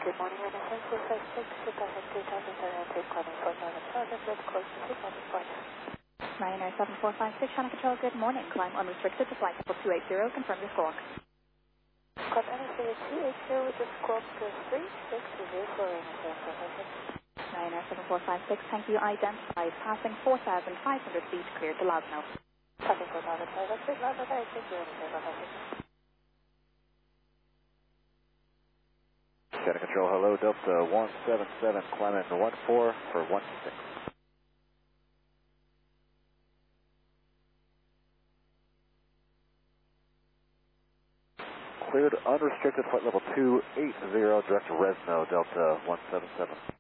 Good morning, Edison 256, 2007, calling for Northern Charlotte, with close to 2,000 Ryanair 7456, Channel Control, good morning. Climb unrestricted to flight level 280, confirm your squawk. Climb unrestricted 280 with the squawk 3604, Ryanair 7456, thank you. Identified, passing 4,500 feet, cleared to Lasno. Copy for Northern Charlotte, with Lasno, I think you're in the Channel Control, hello, Delta 177, climb in 14 for 16. Cleared unrestricted flight level 280, direct to Resno, Delta 177.